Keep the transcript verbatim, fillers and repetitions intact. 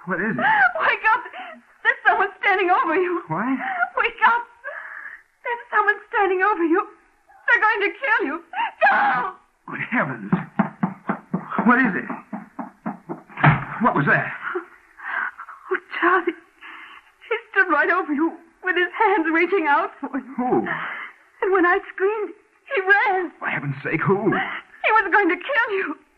What is it? Wake up! There's someone standing over you. What? Wake up! There's someone standing over you. They're going to kill you. Go! Good heavens. What is it? What was that? Oh, Charlie. He stood right over you with his hands reaching out for you. Who? And when I screamed, he ran. For heaven's sake, who? He was going to kill you.